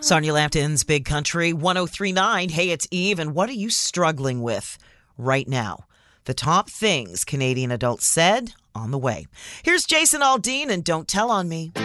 Sonia Lampton's Big Country 1039. Hey, it's Eve, and what are you struggling with right now? The top things Canadian adults said on the way. Here's Jason Aldean and Don't Tell on Me.